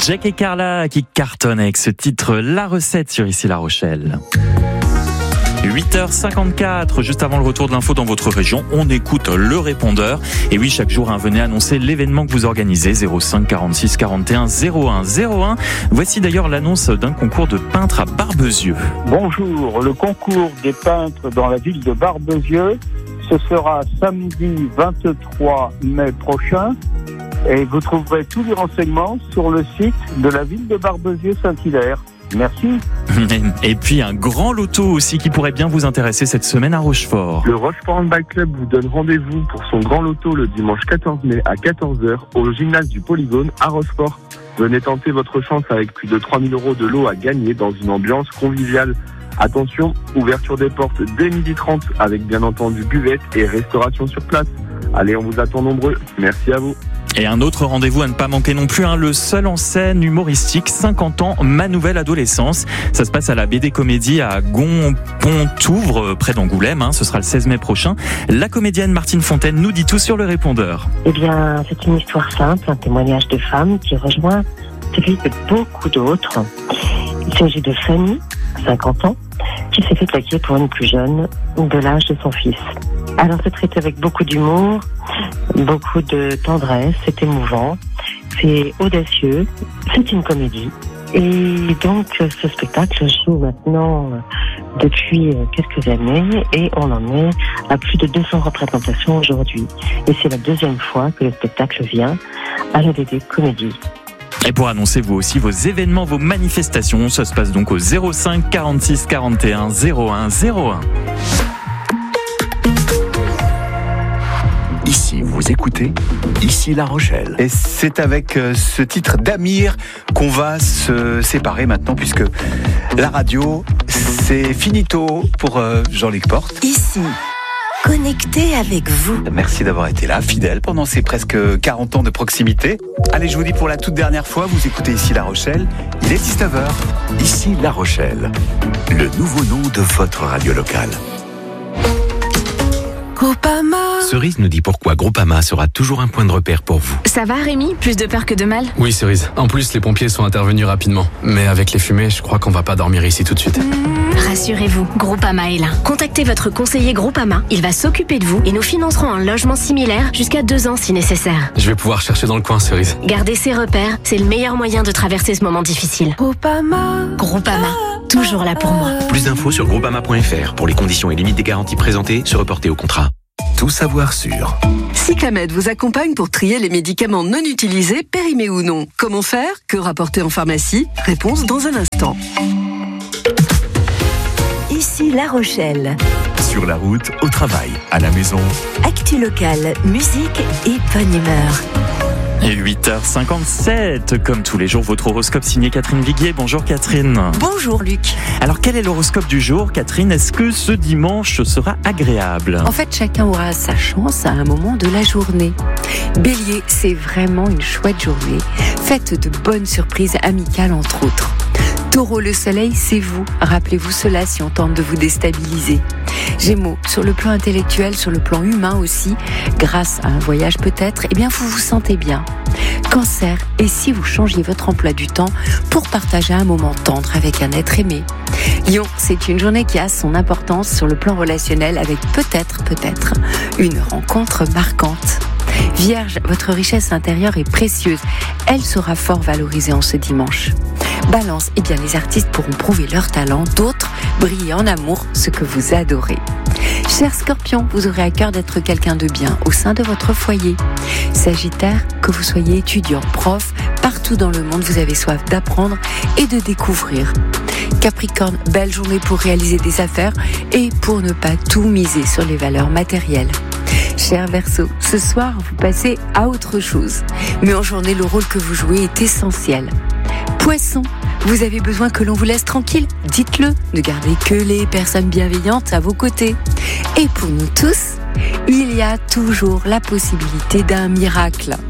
Jack et Carla qui cartonnent avec ce titre La Recette sur Ici La Rochelle. 8h54, juste avant le retour de l'info dans votre région, on écoute le répondeur. Et oui, chaque jour, venez annoncer l'événement que vous organisez, 05 46 41 01 01. Voici d'ailleurs l'annonce d'un concours de peintres à Barbezieux. Bonjour, le concours des peintres dans la ville de Barbezieux, ce sera samedi 23 mai prochain. Et vous trouverez tous les renseignements sur le site de la ville de Barbezieux-Saint-Hilaire. Merci. Et puis un grand loto aussi qui pourrait bien vous intéresser cette semaine à Rochefort. Le Rochefort Handball Club vous donne rendez-vous pour son grand loto le dimanche 14 mai à 14h au gymnase du Polygone à Rochefort. Venez tenter votre chance avec plus de 3 000 € de lot à gagner dans une ambiance conviviale. Attention, ouverture des portes dès 12h30 avec bien entendu buvette et restauration sur place. Allez, on vous attend nombreux. Merci à vous. Et un autre rendez-vous à ne pas manquer non plus, le seul en scène humoristique, 50 ans, ma nouvelle adolescence. Ça se passe à la BD Comédie à Gon-Pontouvre, près d'Angoulême. Ce sera le 16 mai prochain. La comédienne Martine Fontaine nous dit tout sur le répondeur. Eh bien, c'est une histoire simple, un témoignage de femme qui rejoint celui de beaucoup d'autres. Il s'agit de Fanny, 50 ans, qui s'est fait plaquer pour une plus jeune de l'âge de son fils. Alors, c'est traité avec beaucoup d'humour, beaucoup de tendresse, c'est émouvant, c'est audacieux, c'est une comédie. Et donc, ce spectacle joue maintenant depuis quelques années et on en est à plus de 200 représentations aujourd'hui. Et c'est la deuxième fois que le spectacle vient à la BD Comédie. Et pour annoncer vous aussi vos événements, vos manifestations, ça se passe donc au 05 46 41 01 01. Ici, vous écoutez Ici La Rochelle. Et c'est avec ce titre d'Amir qu'on va se séparer maintenant, puisque la radio, c'est finito pour Jean-Luc Porte. Ici, connecté avec vous. Merci d'avoir été là, fidèle, pendant ces presque 40 ans de proximité. Allez, je vous dis pour la toute dernière fois, vous écoutez Ici La Rochelle, il est 19h. Ici La Rochelle, le nouveau nom de votre radio locale. Groupama. Cerise nous dit pourquoi Groupama sera toujours un point de repère pour vous. Ça va Rémi? Plus de peur que de mal? Oui Cerise, en plus les pompiers sont intervenus rapidement. Mais avec les fumées, je crois qu'on va pas dormir ici tout de suite. Rassurez-vous, Groupama est là. Contactez votre conseiller Groupama, il va s'occuper de vous et nous financerons un logement similaire jusqu'à 2 ans si nécessaire. Je vais pouvoir chercher dans le coin Cerise. Gardez ces repères, c'est le meilleur moyen de traverser ce moment difficile. Groupama. Groupama, toujours là pour moi. Plus d'infos sur groupama.fr pour les conditions et limites des garanties présentées, se reporter au contrat. Tout savoir sur Cyclamed vous accompagne pour trier les médicaments non utilisés, périmés ou non. Comment faire? Que rapporter en pharmacie? Réponse dans un instant. Ici La Rochelle. sur la route, au travail, à la maison. Actu locale, musique et bonne humeur. Et 8h57, comme tous les jours, votre horoscope signé Catherine Viguier. Bonjour Catherine. Bonjour Luc. Alors quel est l'horoscope du jour, Catherine? Est-ce que ce dimanche sera agréable? En fait, chacun aura sa chance à un moment de la journée. Bélier, c'est vraiment une chouette journée, faite de bonnes surprises amicales entre autres. Taureau, le soleil, c'est vous. Rappelez-vous cela si on tente de vous déstabiliser. Gémeaux, sur le plan intellectuel, sur le plan humain aussi, grâce à un voyage peut-être, eh bien vous vous sentez bien. Cancer, et si vous changiez votre emploi du temps pour partager un moment tendre avec un être aimé? Lion, c'est une journée qui a son importance sur le plan relationnel avec peut-être une rencontre marquante. Vierge, votre richesse intérieure est précieuse. Elle sera fort valorisée en ce dimanche. Balance, eh bien les artistes pourront prouver leur talent, d'autres briller en amour, ce que vous adorez. Cher Scorpion, vous aurez à cœur d'être quelqu'un de bien au sein de votre foyer. Sagittaire, que vous soyez étudiant, prof, partout dans le monde, vous avez soif d'apprendre et de découvrir. Capricorne, belle journée pour réaliser des affaires et pour ne pas tout miser sur les valeurs matérielles. Cher Verseau, ce soir, vous passez à autre chose. Mais en journée, le rôle que vous jouez est essentiel. Poisson, vous avez besoin que l'on vous laisse tranquille? Dites-le, ne gardez que les personnes bienveillantes à vos côtés. Et pour nous tous, il y a toujours la possibilité d'un miracle.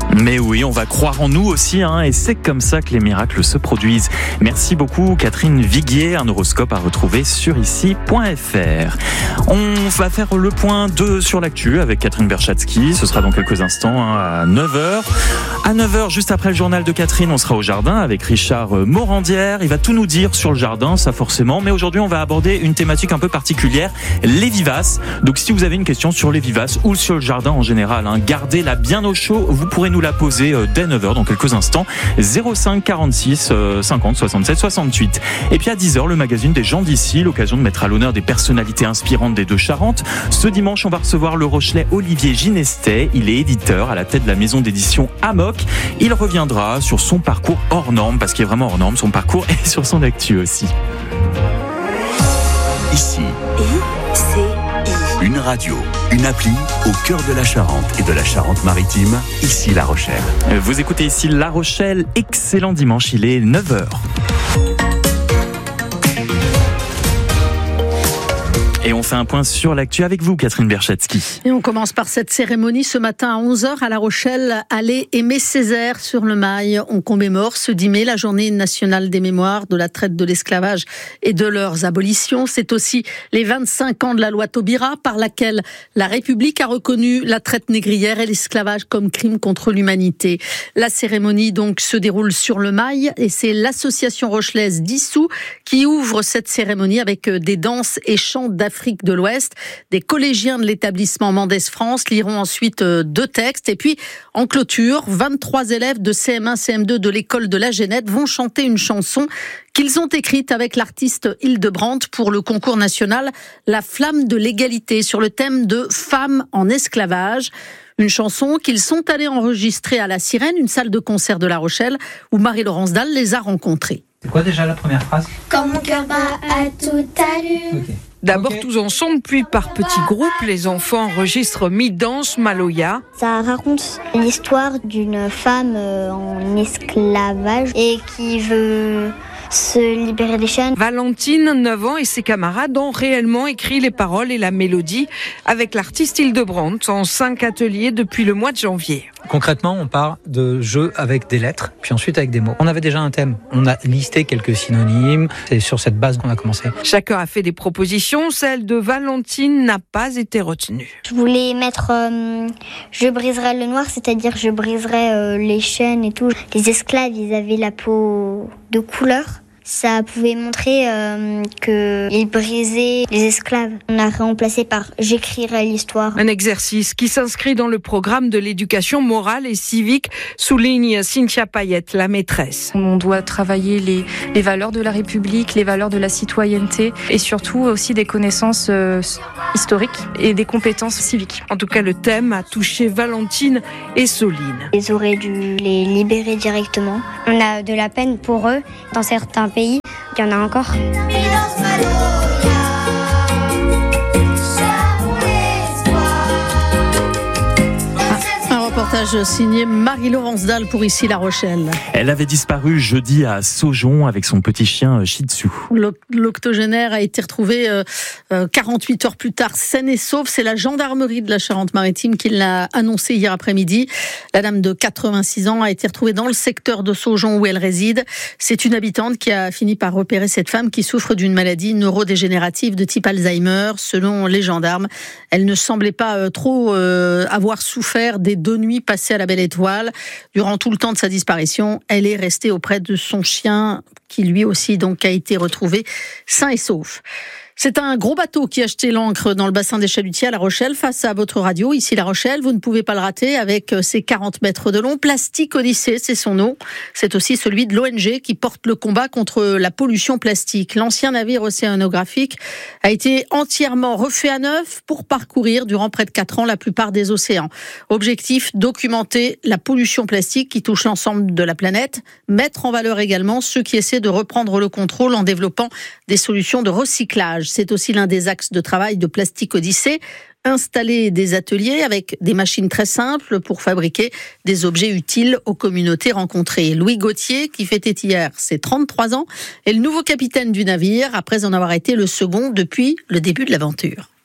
Mais oui, on va croire en nous aussi, et c'est comme ça que les miracles se produisent. Merci beaucoup Catherine Viguier, un horoscope à retrouver sur ici.fr. On va faire le point 2 sur l'actu avec Catherine Berchatsky, ce sera dans quelques instants à 9h. À 9h, juste après le journal de Catherine, on sera au jardin avec Richard Morandière. Il va tout nous dire sur le jardin, ça forcément, mais aujourd'hui on va aborder une thématique un peu particulière, les vivaces. Donc si vous avez une question sur les vivaces ou sur le jardin en général, gardez-la bien au chaud, vous pourrez nous la poser dès 9h dans quelques instants. 05 46 50 67 68. Et puis à 10h, le magazine des gens d'ici, l'occasion de mettre à l'honneur des personnalités inspirantes des Deux-Charentes. Ce dimanche, on va recevoir le Rochelais Olivier Ginestet. Il est éditeur à la tête de la maison d'édition Amok. Il reviendra sur son parcours hors norme, parce qu'il est vraiment hors norme, son parcours, et sur son actu aussi. Ici. Une radio, une appli au cœur de la Charente et de la Charente-Maritime, ici La Rochelle. Vous écoutez ici La Rochelle, excellent dimanche, il est 9h. Et on fait un point sur l'actu avec vous, Catherine Berchatsky. Et on commence par cette cérémonie ce matin à 11h à La Rochelle, allée Aimé Césaire sur le Mail. On commémore ce 10 mai la journée nationale des mémoires de la traite, de l'esclavage et de leurs abolitions. C'est aussi les 25 ans de la loi Taubira par laquelle la République a reconnu la traite négrière et l'esclavage comme crime contre l'humanité. La cérémonie donc se déroule sur le Mail et c'est l'association rochelaise Dissous qui ouvre cette cérémonie avec des danses et chants d'Afrique de l'Ouest. Des collégiens de l'établissement Mendès France liront ensuite 2 textes. Et puis, en clôture, 23 élèves de CM1, CM2 de l'école de la Génette vont chanter une chanson qu'ils ont écrite avec l'artiste Hildebrandt pour le concours national La Flamme de l'égalité sur le thème de Femmes en esclavage. Une chanson qu'ils sont allés enregistrer à La Sirène, une salle de concert de La Rochelle, où Marie-Laurence Dalle les a rencontrés. C'est quoi déjà la première phrase ? Quand mon cœur bat à toute allure. Okay. D'abord tous ensemble, puis par petits groupes, les enfants enregistrent Mi-Danse, Maloya. Ça raconte l'histoire d'une femme en esclavage et qui veut se libérer des chaînes. Valentine, 9 ans, et ses camarades ont réellement écrit les paroles et la mélodie avec l'artiste Hildebrandt en 5 ateliers depuis le mois de janvier. Concrètement, on part de jeux avec des lettres, puis ensuite avec des mots. On avait déjà un thème. On a listé quelques synonymes. C'est sur cette base qu'on a commencé. Chacun a fait des propositions. Celle de Valentine n'a pas été retenue. Je voulais mettre je briserai le noir, c'est-à-dire je briserai les chaînes et tout. Les esclaves, ils avaient la peau de couleur. Ça pouvait montrer qu'ils brisaient les esclaves. On a remplacé par « j'écrirai l'histoire ». Un exercice qui s'inscrit dans le programme de l'éducation morale et civique, souligne Cynthia Payette, la maîtresse. On doit travailler les valeurs de la République, les valeurs de la citoyenneté et surtout aussi des connaissances historiques et des compétences civiques. En tout cas, le thème a touché Valentine et Soline. Ils auraient dû les libérer directement. On a de la peine pour eux dans certains pays, il y en a encore. Reportage signé Marie-Laurence Dalle pour ici La Rochelle. Elle avait disparu jeudi à Saujon avec son petit chien Shih Tzu. L'octogénaire a été retrouvé 48 heures plus tard, saine et sauve. C'est la gendarmerie de la Charente-Maritime qui l'a annoncé hier après-midi. La dame de 86 ans a été retrouvée dans le secteur de Saujon où elle réside. C'est une habitante qui a fini par repérer cette femme qui souffre d'une maladie neurodégénérative de type Alzheimer. Selon les gendarmes, elle ne semblait pas trop avoir souffert des 2 nuits passées à la Belle Étoile. Durant tout le temps de sa disparition, elle est restée auprès de son chien qui lui aussi donc a été retrouvé sain et sauf. C'est un gros bateau qui a jeté l'ancre dans le bassin des Chalutiers à La Rochelle face à votre radio. Ici La Rochelle, vous ne pouvez pas le rater avec ses 40 mètres de long. Plastique Odyssée, c'est son nom. C'est aussi celui de l'ONG qui porte le combat contre la pollution plastique. L'ancien navire océanographique a été entièrement refait à neuf pour parcourir durant près de 4 ans la plupart des océans. Objectif, documenter la pollution plastique qui touche l'ensemble de la planète, mettre en valeur également ceux qui essaient de reprendre le contrôle en développant des solutions de recyclage. C'est aussi l'un des axes de travail de Plastique Odyssée. Installer des ateliers avec des machines très simples pour fabriquer des objets utiles aux communautés rencontrées. Louis Gauthier, qui fêtait hier ses 33 ans, est le nouveau capitaine du navire après en avoir été le second depuis le début de l'aventure.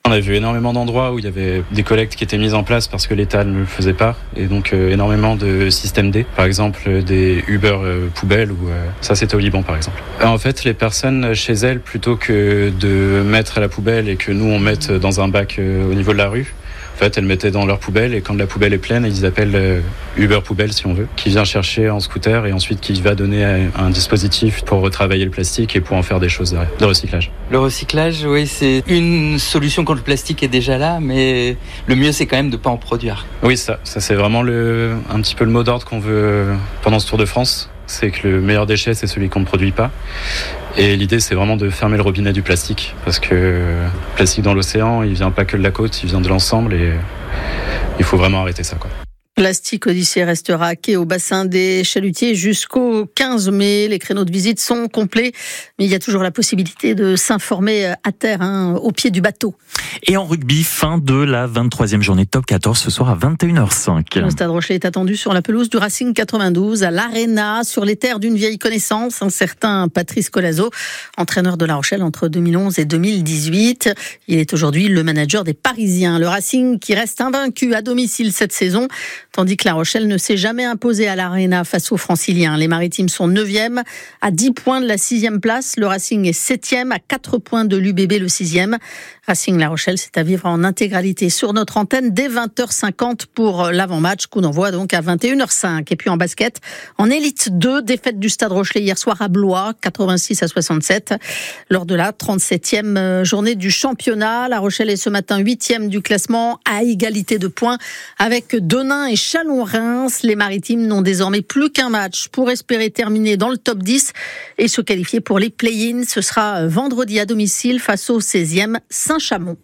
On a vu énormément d'endroits où il y avait des collectes qui étaient mises en place parce que l'État ne le faisait pas, et donc énormément de systèmes D, par exemple des Uber poubelles, ou ça c'était au Liban par exemple. En fait, les personnes chez elles, plutôt que de mettre à la poubelle et que nous on mette dans un bac au niveau de la rue, en fait, elles mettaient dans leur poubelle, et quand la poubelle est pleine, ils appellent Uber Poubelle, si on veut, qui vient chercher en scooter et ensuite qui va donner un dispositif pour retravailler le plastique et pour en faire des choses derrière, de recyclage. Le recyclage, oui, c'est une solution quand le plastique est déjà là, mais le mieux, c'est quand même de ne pas en produire. Oui, ça c'est vraiment un petit peu le mot d'ordre qu'on veut pendant ce Tour de France. C'est que le meilleur déchet, c'est celui qu'on ne produit pas. Et l'idée, c'est vraiment de fermer le robinet du plastique. Parce que le plastique dans l'océan, il vient pas que de la côte, il vient de l'ensemble. Et il faut vraiment arrêter ça, quoi. Plastique Odyssée restera à quai au bassin des Chalutiers jusqu'au 15 mai. Les créneaux de visite sont complets, mais il y a toujours la possibilité de s'informer à terre, au pied du bateau. Et en rugby, fin de la 23e journée de top 14 ce soir à 21h05. Le Stade Rochelais est attendu sur la pelouse du Racing 92 à l'Arena, sur les terres d'une vieille connaissance, un certain Patrice Colazo, entraîneur de La Rochelle entre 2011 et 2018. Il est aujourd'hui le manager des Parisiens. Le Racing qui reste invaincu à domicile cette saison, tandis que La Rochelle ne s'est jamais imposée à l'Arena face aux Franciliens. Les Maritimes sont 9e, à 10 points de la 6e place. Le Racing est 7e, à 4 points de l'UBB, le 6e. Racing La Rochelle, c'est à vivre en intégralité sur notre antenne dès 20h50 pour l'avant-match. Coup d'envoi donc à 21h05. Et puis en basket, en Élite 2, défaite du Stade Rochelais hier soir à Blois, 86-67. Lors de la 37e journée du championnat, La Rochelle est ce matin 8e du classement à égalité de points avec Denain et Chalon-Reims. Les Maritimes n'ont désormais plus qu'un match pour espérer terminer dans le top 10 et se qualifier pour les play-ins. Ce sera vendredi à domicile face au 16e Saint-Chamond.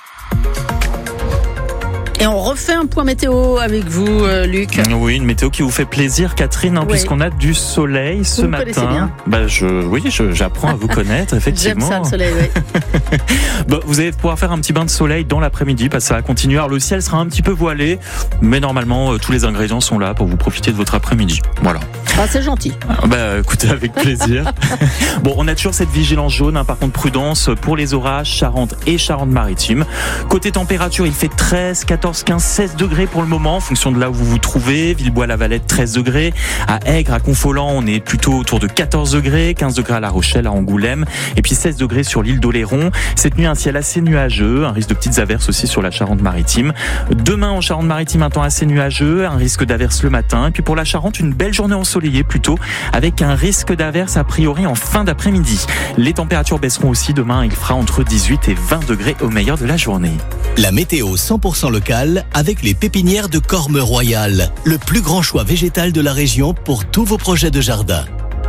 Et on refait un point météo avec vous, Luc. Oui, une météo qui vous fait plaisir, Catherine, puisqu'on a du soleil ce matin. J'apprends à vous connaître, effectivement. J'aime ça, le soleil, oui. Vous allez pouvoir faire un petit bain de soleil dans l'après-midi, parce que ça va continuer. Alors, le ciel sera un petit peu voilé, mais normalement, tous les ingrédients sont là pour vous profiter de votre après-midi. Voilà. C'est gentil. Écoutez, avec plaisir. On a toujours cette vigilance jaune, par contre, prudence pour les orages, Charente et Charente-Maritime. Côté température, il fait 13, 14, 15, 16 degrés pour le moment, en fonction de là où vous vous trouvez. Villebois-la-Valette, 13 degrés. À Aigre, à Confolens, on est plutôt autour de 14 degrés. 15 degrés à La Rochelle, à Angoulême. Et puis 16 degrés sur l'île d'Oléron. Cette nuit, un ciel assez nuageux. Un risque de petites averses aussi sur la Charente-Maritime. Demain, en Charente-Maritime, un temps assez nuageux. Un risque d'averses le matin. Et puis pour la Charente, une belle journée ensoleillée plutôt, avec un risque d'averses a priori en fin d'après-midi. Les températures baisseront aussi demain. Il fera entre 18 et 20 degrés au meilleur de la journée. La météo 100% locale avec les pépinières de Corme Royal. Le plus grand choix végétal de la région pour tous vos projets de jardin.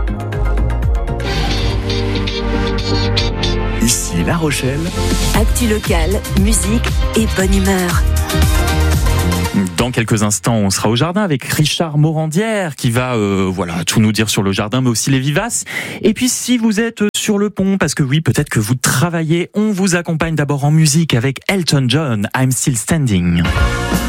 Ici La Rochelle. Actu locale, musique et bonne humeur. Dans quelques instants, on sera au jardin avec Richard Morandière qui va tout nous dire sur le jardin, mais aussi les vivaces. Et puis si vous êtes sur le pont, parce que oui, peut-être que vous travaillez, on vous accompagne d'abord en musique avec Elton John, I'm Still Standing.